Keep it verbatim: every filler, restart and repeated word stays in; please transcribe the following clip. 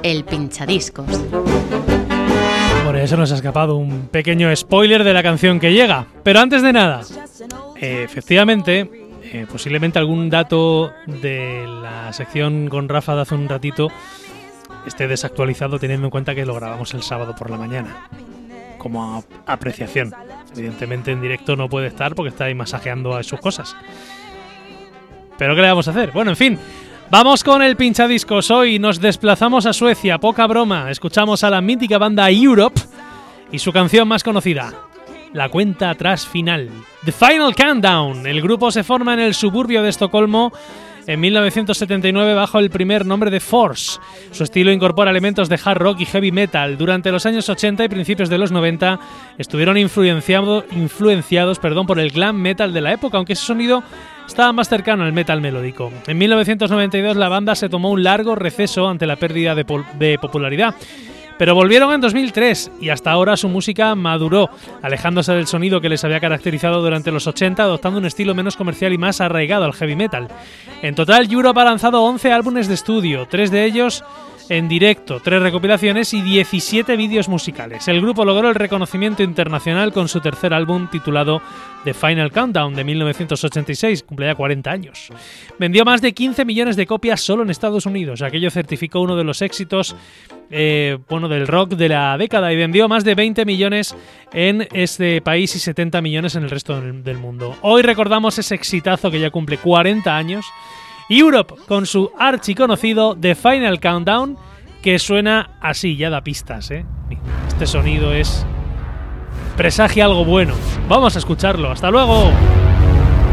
El Pinchadiscos. Por eso nos ha escapado un pequeño spoiler de la canción que llega. Pero antes de nada, eh, efectivamente, eh, posiblemente algún dato de la sección con Rafa de hace un ratito esté desactualizado, teniendo en cuenta que lo grabamos el sábado por la mañana, como a- apreciación. Evidentemente en directo no puede estar porque está ahí masajeando a sus cosas. ¿Pero qué le vamos a hacer? Bueno, en fin, vamos con el pinchadiscos. Hoy nos desplazamos a Suecia, poca broma. Escuchamos a la mítica banda Europe y su canción más conocida, La cuenta atrás final, The Final Countdown. El grupo se forma en el suburbio de Estocolmo en mil novecientos setenta y nueve bajo el primer nombre de Force. Su estilo incorpora elementos de hard rock y heavy metal. Durante los años ochenta y principios de los noventa estuvieron influenciado, influenciados perdón, por el glam metal de la época, aunque ese sonido estaba más cercano al metal melódico. En mil novecientos noventa y dos la banda se tomó un largo receso ante la pérdida de, pol- de popularidad, pero volvieron en dos mil tres y hasta ahora su música maduró, alejándose del sonido que les había caracterizado durante los ochenta, adoptando un estilo menos comercial y más arraigado al heavy metal. En total, Europe ha lanzado once álbumes de estudio, tres de ellos en directo, tres recopilaciones y diecisiete vídeos musicales. El grupo logró el reconocimiento internacional con su tercer álbum titulado The Final Countdown de mil novecientos ochenta y seis, cumple ya cuarenta años. Vendió más de quince millones de copias solo en Estados Unidos. Aquello certificó uno de los éxitos eh, bueno, del rock de la década y vendió más de veinte millones en este país y setenta millones en el resto del, del mundo. Hoy recordamos ese exitazo que ya cumple cuarenta años. Europe con su archiconocido The Final Countdown, que suena así, ya da pistas, ¿eh? Este sonido es... presagia algo bueno. Vamos a escucharlo. ¡Hasta luego!